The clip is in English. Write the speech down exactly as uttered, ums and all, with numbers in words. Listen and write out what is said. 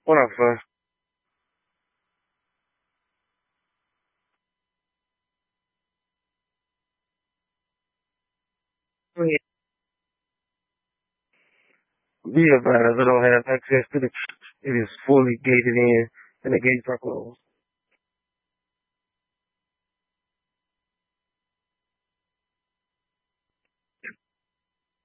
What up, son? Oh, yeah, yeah, but I don't have access to the church. It is fully gated in, and the gates are closed.